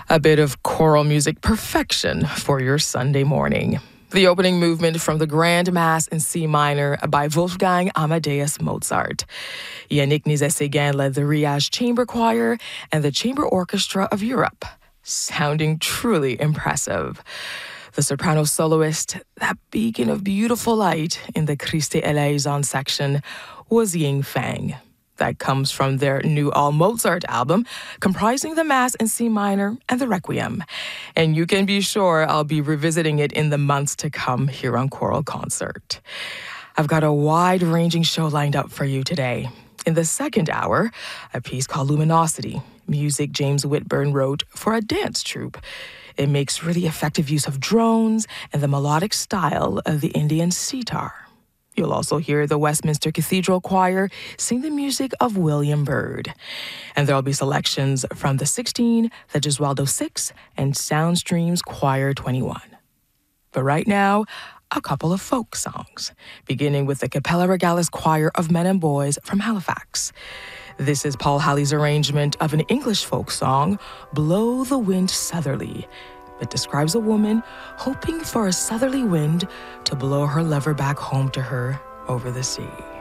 A bit of choral music perfection for your Sunday morning. The opening movement from the Grand Mass in C minor by Wolfgang Amadeus Mozart. Yannick Nézet-Séguin led the Riage Chamber Choir and the Chamber Orchestra of Europe, sounding truly impressive. The soprano soloist, that beacon of beautiful light in the Christe Eleison section, was Ying Fang. That comes from their new All Mozart album, comprising the Mass in C minor and the Requiem. And you can be sure I'll be revisiting it in the months to come here on Choral Concert. I've got a wide-ranging show lined up for you today. In the second hour, a piece called Luminosity, music James Whitburn wrote for a dance troupe. It makes really effective use of drones and the melodic style of the Indian sitar. You'll also hear the Westminster Cathedral Choir sing the music of William Byrd. And there'll be selections from the 16, the Gesualdo 6, and Soundstream's Choir 21. But right now, a couple of folk songs, beginning with the Capella Regalis Choir of Men and Boys from Halifax. This is Paul Halley's arrangement of an English folk song, Blow the Wind Southerly. It describes a woman hoping for a southerly wind to blow her lover back home to her over the sea.